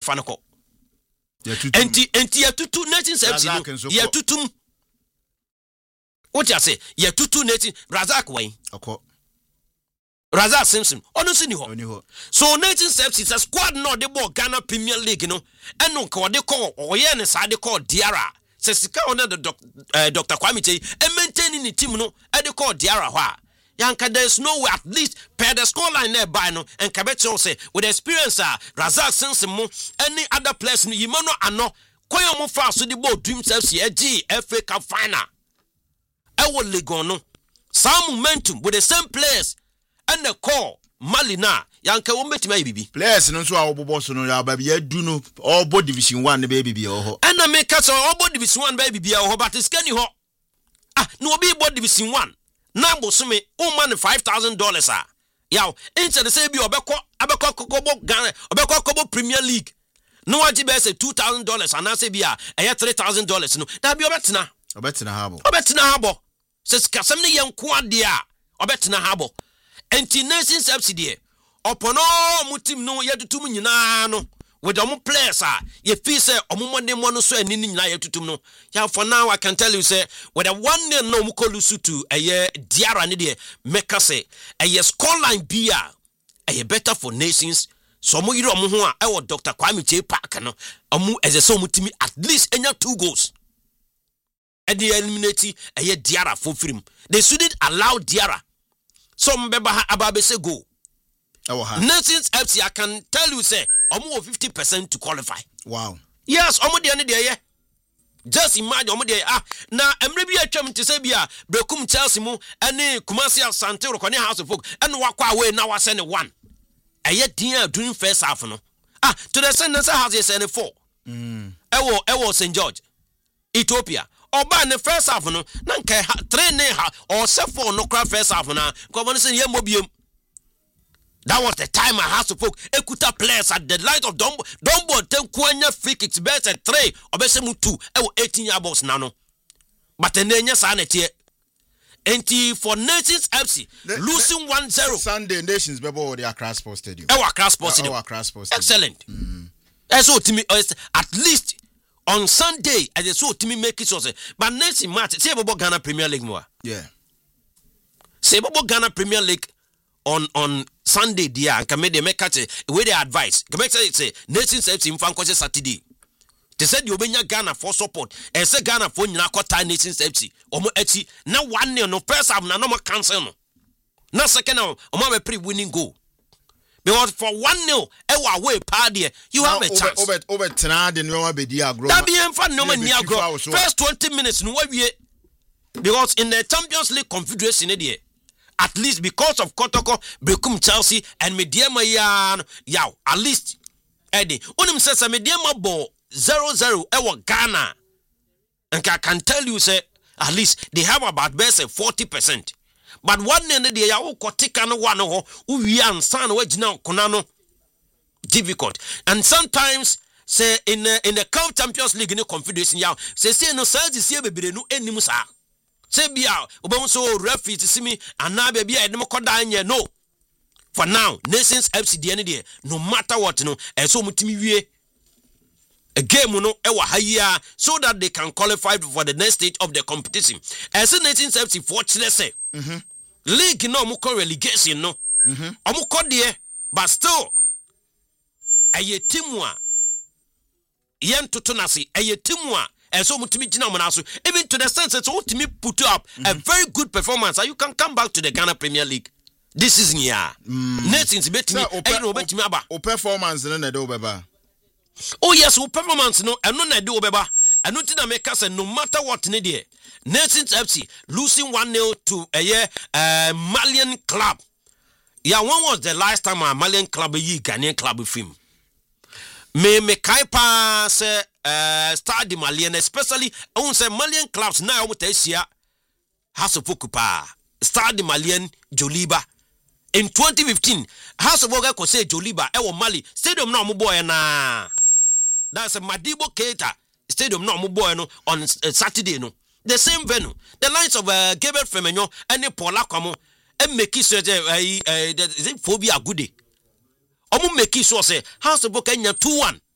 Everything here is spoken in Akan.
fanako enti ya tutu 1970 ya tutum what you say ya tutu 19 Razak way akọ Razak Simpson ono si ni ho so 1970 is a squad no the ball Ghana Premier League no eno ka de call oye ne sa de call Diarra se sika ona the Dr. Kwame Chei e maintain ni team no e de call Diarra ho a yanka there is no way at least per the score line there by no and Kabeto say with experience Razak Simpson mo any other players no yimo no ano koyo mo fa so the ball Dreams FC e FA Cup final e wo league no some momentum with the same players and the call Malina yanka wo metima bibi players no so a obobo so no ya ba bia du no obo division 1 ne ba bibi ho and na make so obo division 1 ba bibi ho but skani ho no obi bo division 1 na bosome o man $5,000 yaw instead de say bi abekọ kobo Ghana obekọ kobo Premier League no waji be say $2,000 and na say bi $3,000 no da bi obetena habo se skasam ne yanko ade a obetena habo enti Nations FC opono mutim no yetutum nyina no with them players ye feel say omumode no so ani nyina yetutum no ya for now I can tell you say with the 1-0 no mukolusu to Diarra ne de make say scoreline bia better for Nations so mo yiro mo ho a e wo Dr. Kwame Chei Park no omu eze so mutimi at least enya 2 goals and they eliminate Diarra for film they shouldn't allow Diarra some beba ababe say go Nations FC I can tell you say almost 50% to qualify. Wow. Yes, almost the end there. Just imagine almost there. Na emre bi atwam te say bia Brekum Chelsea mu ene Kumasi Asante Rokone House of Folk and wakwa away na wa send 1. Eye din during first half no. To the sentence has yes send 4. Ewo St George. Ethiopia. Oba ne first half no na nka 3 ne ha or 4 no cra first half na. Ko won say ye mobiem. That was the time I had to folk Ekuta players at the light of Dombo Tenkwanya free kicks best at 3 or best 2 18-year balls nano. But the name sanity NT for Nations FC losing 1-0 Sunday Nations bebo the Accra Sports Stadium. Accra Sports Stadium. Excellent. So to me at least on Sunday as so to me make it so but next match say about Ghana Premier League more. Yeah. Say about Ghana Premier League on Sunday dia and can make catch where they advice can make say Nations FC in Fanko Saturday they said you obenya Ghana for support and say Ghana for nyina kwata Nations FC omo echi na 1-0 no first half na no cancel no na second now omo be pre winning goal because for 1-0 e wa way pa there you have a chance over tena de no be dia agro that be enfa no man agro first 20 minutes no we because in the Champions League Confederation there at least because of Kotoko, Brekum Chelsea, and Mediama yaw, at least Eddie. Unim says a Mediama ball 0-0 ewa Ghana. And I can tell you, say, at least they have about best 40%. But one end of the yaw kotika no one who we are san wedge now konano difficult. And sometimes say in the Cup Champions League in the Confederation yaw, say no size is here be no animus are. Say bia obonso referee to see me and na be bia edem koda anye no for now Nations FC de no matter what no so mutimi wie a game no e wa haya so that they can qualify for the next stage of the competition as Nations FC fortunate say league no mo relegation no omo kode but still aye team a yen toto nase aye team a and so even to the sense that so to put up a very good performance and you can come back to the Ghana Premier League this season Nations bet me o performance no do beba oh yes o performance no and no do beba and no tin make us no matter what ne there Nations FC losing 1-0 to a Malian club when was the last time a Malian club Ghanaian club film me kaipa say Stade Malien, especially on say Malian clubs now with Asia House of Okupa, Stade Malien, Joliba. In 2015, House of Oga could say Joliba, Mali, Stadium no boy na. That's a Madibo Keita, Stadium no boy no on Saturday no. The same venue. The lines of Gabriel Femenyo and the Paula Como and make it phobia goody. Omu make it so say House of Okanya 2-1.